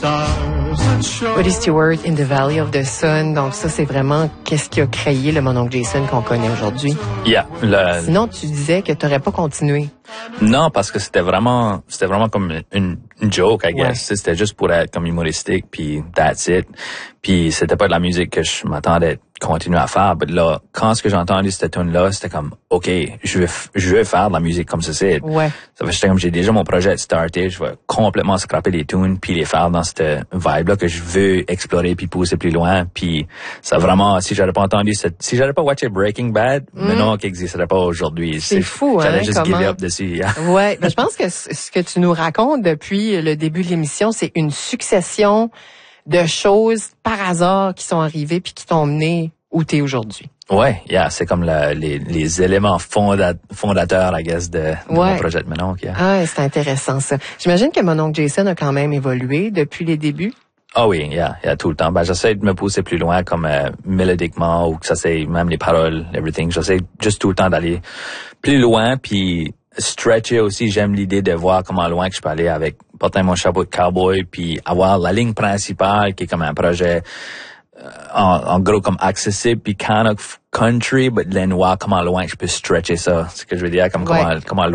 Woody Stewart, In the Valley of the Sun. Donc ça, c'est vraiment qu'est-ce qui a créé le Mon Oncle Jason qu'on connaît aujourd'hui. Yeah. Sinon, tu disais que tu n'aurais pas continué. Non, parce que c'était vraiment comme une joke, I guess. Ouais. C'était juste pour être comme humoristique, puis that's it. Puis c'était pas de la musique que je m'attendais continuer à faire. Mais là, quand ce que j'ai entendu cette tune-là, c'était comme, OK, je vais faire de la musique comme ça, c'est. Ouais. Ça fait, j'étais comme, j'ai déjà mon projet starté, je vais complètement scraper les tunes puis les faire dans cette vibe-là que je veux explorer puis pousser plus loin. Puis ça vraiment, si j'avais pas watché Breaking Bad, maintenant qu'il n'existerait pas aujourd'hui. C'est fou, hein. J'allais juste comment... give up dessus. Yeah. Ouais. Ben, je pense que ce que tu nous racontes depuis le début de l'émission, c'est une succession de choses par hasard qui sont arrivées puis qui t'ont mené où t'es aujourd'hui. Ouais, yeah, c'est comme les éléments fondateurs, I guess, de mon projet de mon oncle. Yeah. Ah, c'est intéressant ça. J'imagine que Mon Oncle Jason a quand même évolué depuis les débuts. Ah oui, yeah, tout le temps. Ben, j'essaie de me pousser plus loin, comme mélodiquement, ou que ça c'est même les paroles, everything. J'essaie juste tout le temps d'aller plus loin, puis stretcher aussi. J'aime l'idée de voir comment loin que je peux aller avec porter mon chapeau de cowboy, puis avoir la ligne principale qui est comme un projet en gros comme accessible, puis kind of country, but then voir comment loin que je peux stretcher ça. C'est ce que je veux dire, comme comment